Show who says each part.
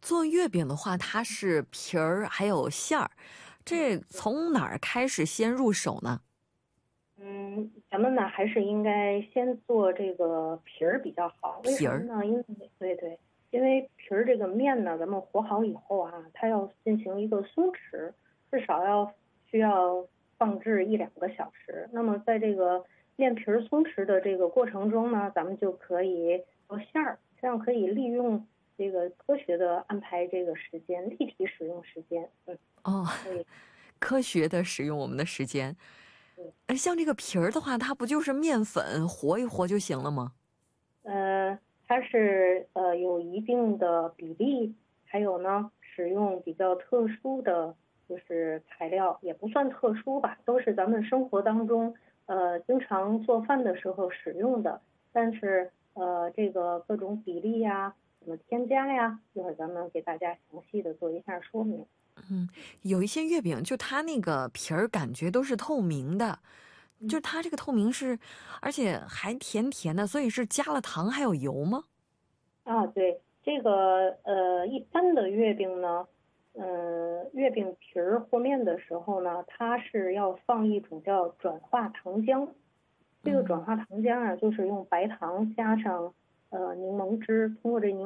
Speaker 1: 做月饼的话，它是皮儿还有馅儿，这从哪儿开始先入手呢？
Speaker 2: 咱们呢还是应该先做这个皮儿比较好。为
Speaker 1: 皮儿。
Speaker 2: 什么呢？对，因为皮儿这个面呢，咱们和好以后啊，它要进行一个松弛，至少需要放置1、2个小时。那么在这个面皮儿松弛的这个过程中呢，咱们就可以做馅儿，这样可以利用这个科学的安排这个时间，立体使用时间。
Speaker 1: 哦，
Speaker 2: 所以
Speaker 1: 科学的使用我们的时间。
Speaker 2: 对。
Speaker 1: 像这个皮儿的话，它不就是面粉和一和就行了吗？
Speaker 2: 它是有一定的比例，还有呢，使用比较特殊的就是材料，也不算特殊吧，都是咱们生活当中经常做饭的时候使用的。但是这个各种比例呀，怎么添加呀，一会儿咱们给大家详细的做一下说明。
Speaker 1: 嗯，有一些月饼就它那个皮儿感觉都是透明的，就
Speaker 2: 嗯。
Speaker 1: 是它这个透明是，而且还甜甜的，所以是加了糖还有油吗？
Speaker 2: 对，这个一般的月饼呢，月饼皮儿和面的时候呢，它是要放一种叫转化糖浆。这个转
Speaker 1: 嗯。
Speaker 2: 化糖浆啊，就是用白糖加上柠檬汁，通过这柠